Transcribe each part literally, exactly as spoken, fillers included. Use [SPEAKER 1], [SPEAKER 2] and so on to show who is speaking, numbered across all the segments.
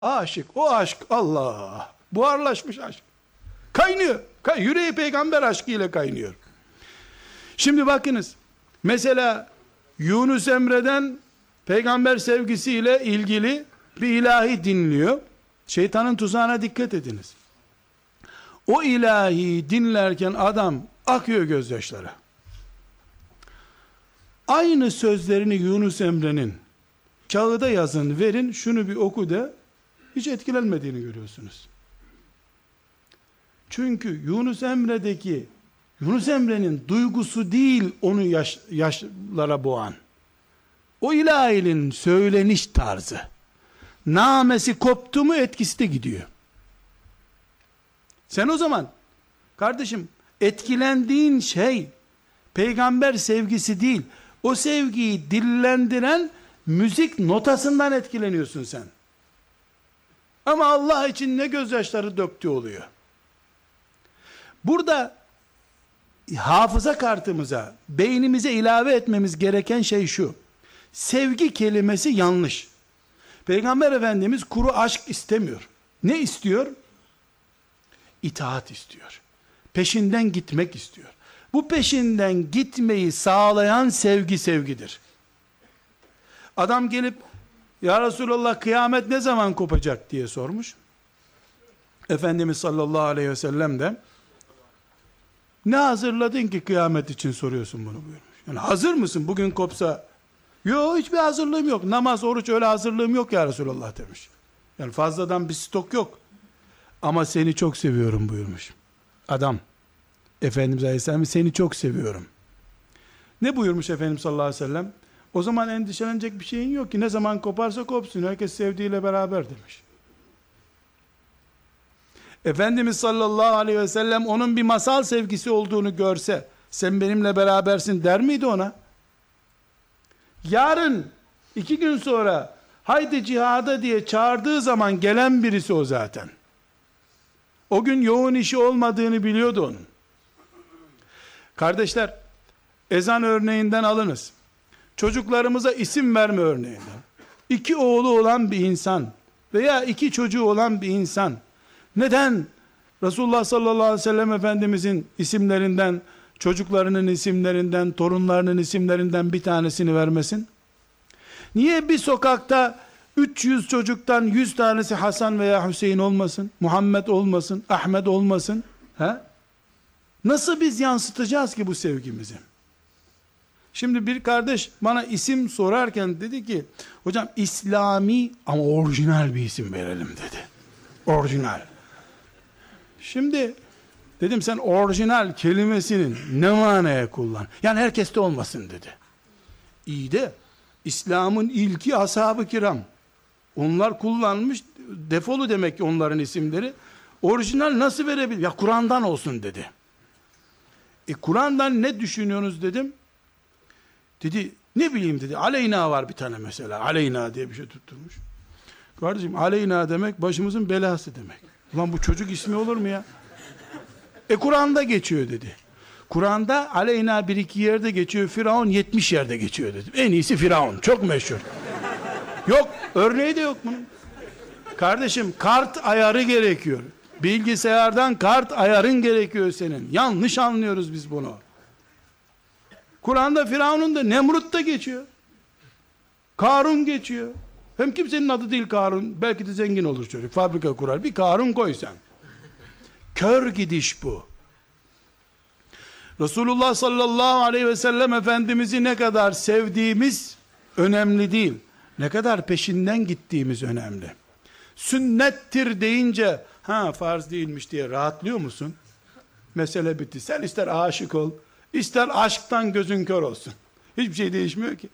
[SPEAKER 1] Aşık, o aşk, Allah, buharlaşmış aşk. Kaynıyor. Kay yüreği peygamber aşkıyla kaynıyor. Şimdi bakınız. Mesela Yunus Emre'den peygamber sevgisiyle ilgili bir ilahi dinliyor. Şeytanın tuzağına dikkat ediniz. O ilahi dinlerken adam akıyor gözyaşları. Aynı sözlerini Yunus Emre'nin kağıda yazın, verin, şunu bir oku de, hiç etkilenmediğini görüyorsunuz. Çünkü Yunus Emre'deki Yunus Emre'nin duygusu değil onu yaş, yaşlara boğan. O ilahinin söyleniş tarzı. Namesi koptu mu etkisi de gidiyor. Sen o zaman kardeşim etkilendiğin şey peygamber sevgisi değil. O sevgiyi dillendiren müzik notasından etkileniyorsun sen. Ama Allah için ne gözyaşları döktü oluyor. Burada hafıza kartımıza, beynimize ilave etmemiz gereken şey şu. Sevgi kelimesi yanlış. Peygamber Efendimiz kuru aşk istemiyor. Ne istiyor? İtaat istiyor. Peşinden gitmek istiyor. Bu peşinden gitmeyi sağlayan sevgi sevgidir. Adam gelip ya Resulallah kıyamet ne zaman kopacak diye sormuş. Efendimiz sallallahu aleyhi ve sellem de ne hazırladın ki kıyamet için soruyorsun bunu buyurmuş. Yani hazır mısın bugün kopsa? Yok, hiçbir hazırlığım yok. Namaz, oruç öyle hazırlığım yok ya Resulallah demiş. Yani fazladan bir stok yok. Ama seni çok seviyorum buyurmuş. Adam Efendimiz Aleyhisselam seni çok seviyorum. Ne buyurmuş Efendimiz sallallahu aleyhi ve sellem? O zaman endişelenecek bir şeyin yok ki. Ne zaman koparsa kopsun. Herkes sevdiğiyle beraber demiş. Efendimiz sallallahu aleyhi ve sellem onun bir masal sevgisi olduğunu görse, sen benimle berabersin der miydi ona? Yarın, iki gün sonra, haydi cihada diye çağırdığı zaman gelen birisi o zaten. O gün yoğun işi olmadığını biliyordu onun. Kardeşler, ezan örneğinden alınız. Çocuklarımıza isim verme örneğinden. İki oğlu olan bir insan veya iki çocuğu olan bir insan neden Resulullah sallallahu aleyhi ve sellem Efendimizin isimlerinden, çocuklarının isimlerinden, torunlarının isimlerinden bir tanesini vermesin? Niye bir sokakta üç yüz çocuktan yüz tanesi Hasan veya Hüseyin olmasın? Muhammed olmasın? Ahmet olmasın? He? Nasıl biz yansıtacağız ki bu sevgimizi? Şimdi bir kardeş bana isim sorarken dedi ki, hocam İslami ama orijinal bir isim verelim dedi. Orijinal. Şimdi dedim sen orijinal kelimesinin ne manaya kullan? Yani herkeste olmasın dedi. İyi de İslam'ın ilki ashab-ı kiram. Onlar kullanmış, defolu demek ki onların isimleri. Orijinal nasıl verebilir? Ya Kur'an'dan olsun dedi. E Kur'an'dan ne düşünüyorsunuz dedim. Dedi ne bileyim dedi. Aleyna var bir tane mesela. Aleyna diye bir şey tutturmuş. Kardeşim Aleyna demek başımızın belası demek. Ulan bu çocuk ismi olur mu ya? E Kur'an'da geçiyor dedi. Kur'an'da Aleyna bir iki yerde geçiyor. Firavun yetmiş yerde geçiyor dedi. En iyisi Firavun. Çok meşhur. Yok. Örneği de yok bunun. Kardeşim kart ayarı gerekiyor. Bilgisayardan kart ayarın gerekiyor senin. Yanlış anlıyoruz biz bunu. Kur'an'da Firavun'un da Nemrut da geçiyor. Karun geçiyor. Hem kimsenin adı değil Karun. Belki de zengin olur çocuk. Fabrika kurar. Bir Karun koy sen. Kör gidiş bu. Resulullah sallallahu aleyhi ve sellem Efendimiz'i ne kadar sevdiğimiz önemli değil. Ne kadar peşinden gittiğimiz önemli. Sünnettir deyince ha farz değilmiş diye rahatlıyor musun? Mesele bitti. Sen ister aşık ol, ister aşktan gözün kör olsun. Hiçbir şey değişmiyor ki.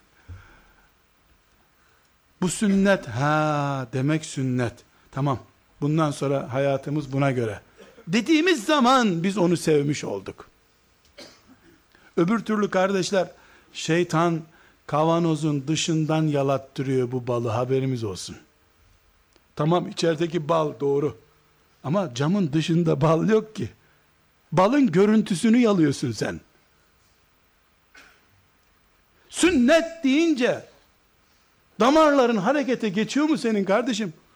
[SPEAKER 1] Bu sünnet, ha demek sünnet. Tamam. Bundan sonra hayatımız buna göre. Dediğimiz zaman biz onu sevmiş olduk. Öbür türlü kardeşler, şeytan kavanozun dışından yalattırıyor bu balı, haberimiz olsun. Tamam içerideki bal doğru. Ama camın dışında bal yok ki. Balın görüntüsünü yalıyorsun sen. Sünnet deyince damarların harekete geçiyor mu senin kardeşim?